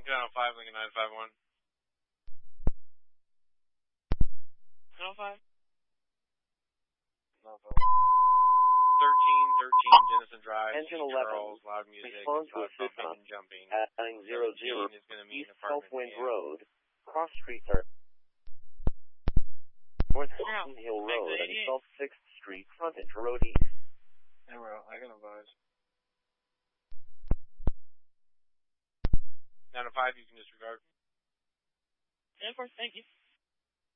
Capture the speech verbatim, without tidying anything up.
nine oh five, Lincoln nine five one. nine oh five? nine five one. thirteen thirteen Denison Drive. Engine eleven. Girls, loud music, Respond to loud a bumping and jumping. At nine zero zero is going to meet East an apartment. Southwind Yeah. Road, Cross Street, or North Hilton Hill Road and South sixth Street, frontage Road East. Yeah, well, I can advise. nine oh five, you can disregard. Yeah, of course, thank you.